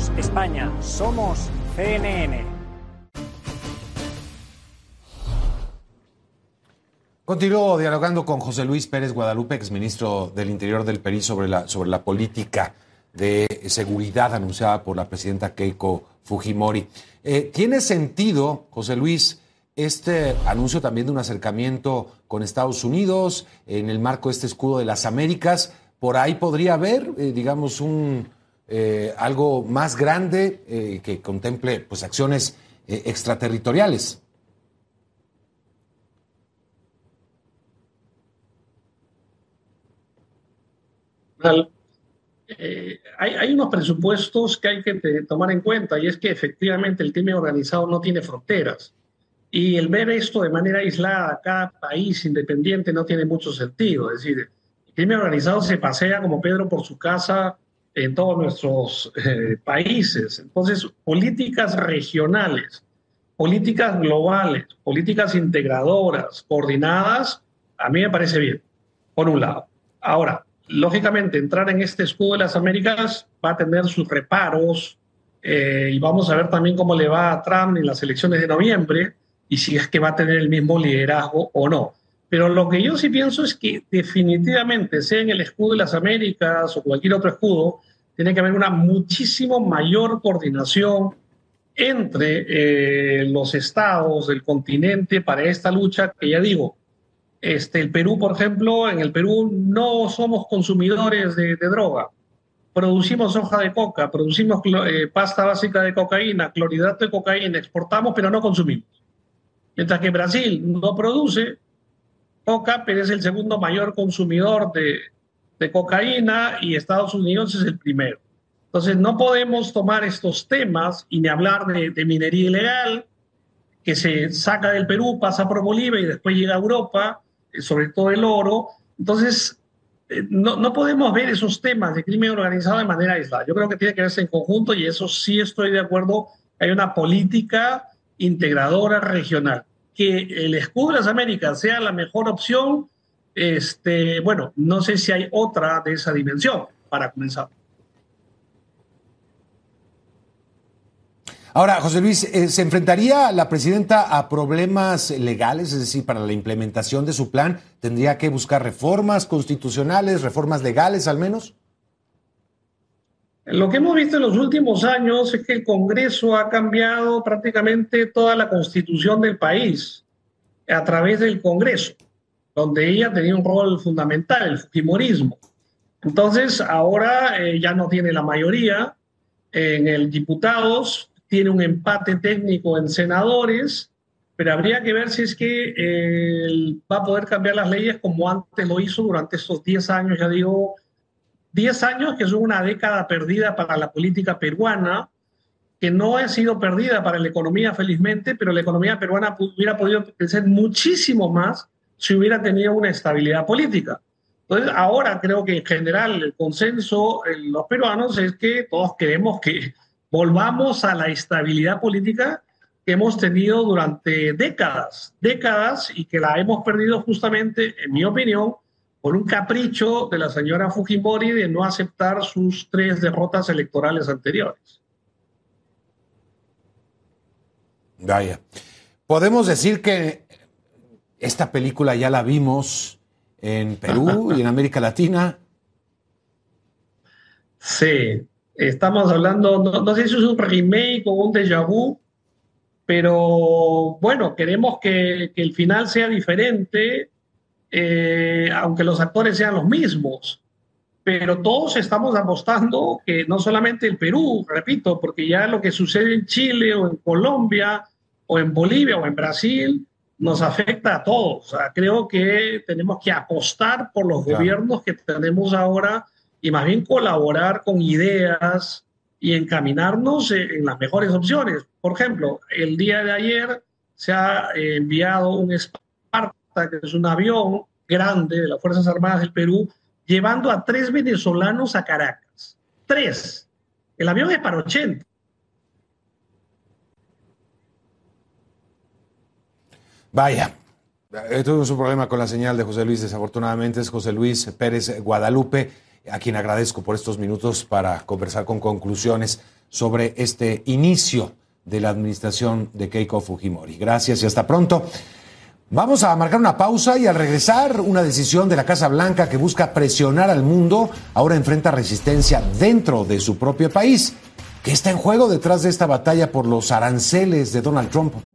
Somos España, somos CNN. Continúo dialogando con José Luis Pérez Guadalupe, exministro del Interior del Perú, sobre la política de seguridad anunciada por la presidenta Keiko Fujimori. ¿Tiene sentido, José Luis, este anuncio también de un acercamiento con Estados Unidos en el marco de este escudo de las Américas? Por ahí podría haber, digamos, algo más grande que contemple pues acciones extraterritoriales. Hay unos presupuestos que hay que tomar en cuenta, y es que efectivamente el crimen organizado no tiene fronteras, y el ver esto de manera aislada, cada país independiente, no tiene mucho sentido. Es decir, el crimen organizado se pasea como Pedro por su casa en todos nuestros países. Entonces, políticas regionales, políticas globales, políticas integradoras, coordinadas, a mí me parece bien, por un lado. Ahora, lógicamente, entrar en este escudo de las Américas va a tener sus reparos, y vamos a ver también cómo le va a Trump en las elecciones de noviembre y si es que va a tener el mismo liderazgo o no. Pero lo que yo sí pienso es que definitivamente, sea en el escudo de las Américas o cualquier otro escudo, tiene que haber una muchísimo mayor coordinación entre los estados del continente para esta lucha que, ya digo, el Perú, por ejemplo, en el Perú no somos consumidores de droga. Producimos hoja de coca, producimos pasta básica de cocaína, clorhidrato de cocaína, exportamos, pero no consumimos. Mientras que Brasil no produce coca, pero es el segundo mayor consumidor de cocaína, y Estados Unidos es el primero. Entonces no podemos tomar estos temas y ni hablar de minería ilegal, que se saca del Perú, pasa por Bolivia y después llega a Europa, sobre todo el oro. Entonces, no podemos ver esos temas de crimen organizado de manera aislada. Yo creo que tiene que verse en conjunto, y eso sí estoy de acuerdo. Hay una política integradora regional. Que el escudo de las Américas sea la mejor opción, bueno, no sé si hay otra de esa dimensión para comenzar. Ahora, José Luis, ¿se enfrentaría la presidenta a problemas legales? Es decir, para la implementación de su plan, ¿tendría que buscar reformas constitucionales, reformas legales al menos? Lo que hemos visto en los últimos años es que el Congreso ha cambiado prácticamente toda la constitución del país a través del Congreso, donde ella tenía un rol fundamental, el fujimorismo. Entonces, ahora ya no tiene la mayoría en el diputados, tiene un empate técnico en senadores, pero habría que ver si es que va a poder cambiar las leyes como antes lo hizo durante estos 10 años, ya digo, 10 años que son una década perdida para la política peruana, que no ha sido perdida para la economía, felizmente, pero la economía peruana hubiera podido crecer muchísimo más si hubiera tenido una estabilidad política. Entonces, ahora creo que en general el consenso en los peruanos es que todos queremos que volvamos a la estabilidad política que hemos tenido durante décadas, y que la hemos perdido justamente, en mi opinión, por un capricho de la señora Fujimori de no aceptar sus 3 derrotas electorales anteriores. Vaya. Podemos decir que esta película ya la vimos en Perú y en América Latina. Sí, estamos hablando, no sé si es un remake o un déjà vu, pero bueno, queremos que el final sea diferente, aunque los actores sean los mismos. Pero todos estamos apostando que no solamente el Perú, repito, porque ya lo que sucede en Chile o en Colombia o en Bolivia o en Brasil nos afecta a todos. O sea, creo que tenemos que apostar por los gobiernos que tenemos ahora y más bien colaborar con ideas y encaminarnos en las mejores opciones. Por ejemplo, el día de ayer se ha enviado un Esparta, que es un avión grande de las Fuerzas Armadas del Perú, llevando a 3 venezolanos a Caracas. 3. El avión es para 80. Vaya, tuvimos un problema con la señal de José Luis, desafortunadamente. Es José Luis Pérez Guadalupe, a quien agradezco por estos minutos para conversar con conclusiones. sobre este inicio de la administración de Keiko Fujimori. Gracias y hasta pronto. Vamos a marcar una pausa y al regresar, una decisión de la Casa Blanca que busca presionar al mundo ahora enfrenta resistencia dentro de su propio país. ¿Qué está en juego detrás de esta batalla por los aranceles de Donald Trump?